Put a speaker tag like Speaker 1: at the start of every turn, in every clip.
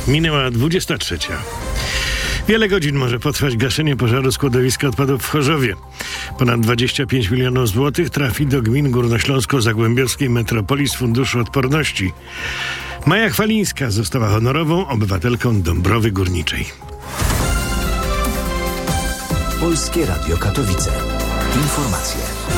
Speaker 1: Minęła 23. Wiele godzin może potrwać gaszenie pożaru składowiska odpadów w Chorzowie. Ponad 25 milionów złotych trafi do gmin górnośląsko-zagłębiowskiej metropolii z Funduszu Odporności. Maja Chwalińska została honorową obywatelką Dąbrowy Górniczej.
Speaker 2: Polskie Radio Katowice. Informacje.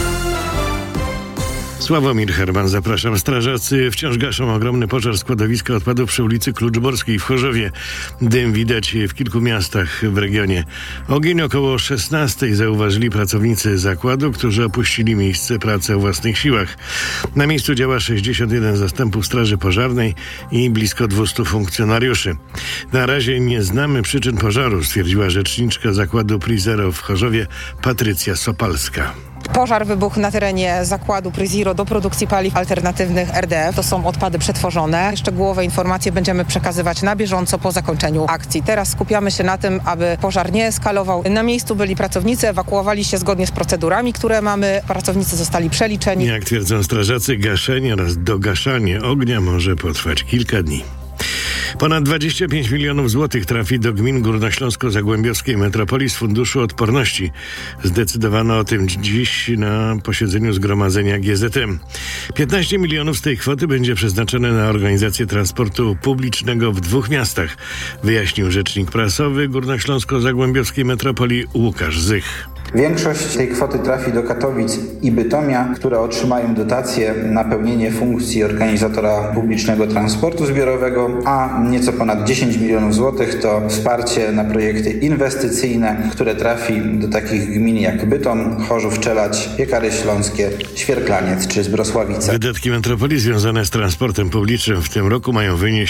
Speaker 1: Sławomir Herman, zapraszam. Strażacy wciąż gaszą ogromny pożar składowiska odpadów przy ulicy Kluczborskiej w Chorzowie. Dym widać w kilku miastach w regionie. Ogień około 16:00 zauważyli pracownicy zakładu, którzy opuścili miejsce pracy o własnych siłach. Na miejscu działa 61 zastępów straży pożarnej i blisko 200 funkcjonariuszy. Na razie nie znamy przyczyn pożaru, stwierdziła rzeczniczka zakładu Prizero w Chorzowie Patrycja Sopalska.
Speaker 3: Pożar wybuchł na terenie zakładu Prizero do produkcji paliw alternatywnych RDF. To są odpady przetworzone. Szczegółowe informacje będziemy przekazywać na bieżąco po zakończeniu akcji. Teraz skupiamy się na tym, aby pożar nie eskalował. Na miejscu byli pracownicy, ewakuowali się zgodnie z procedurami, które mamy. Pracownicy zostali przeliczeni.
Speaker 1: Jak twierdzą strażacy, gaszenie oraz dogaszanie ognia może potrwać kilka dni. Ponad 25 milionów złotych trafi do gmin górnośląsko-zagłębiowskiej metropolii z Funduszu Odporności. Zdecydowano o tym dziś na posiedzeniu Zgromadzenia GZM. 15 milionów z tej kwoty będzie przeznaczone na organizację transportu publicznego w 2 miastach, wyjaśnił rzecznik prasowy górnośląsko-zagłębiowskiej metropolii Łukasz Zych.
Speaker 4: Większość tej kwoty trafi do Katowic i Bytomia, które otrzymają dotacje na pełnienie funkcji organizatora publicznego transportu zbiorowego, a nieco ponad 10 milionów złotych to wsparcie na projekty inwestycyjne, które trafi do takich gmin jak Bytom, Chorzów, Czelać, Piekary Śląskie, Świerklaniec czy Zbrosławice.
Speaker 1: Wydatki metropolii związane z transportem publicznym w tym roku mają wynieść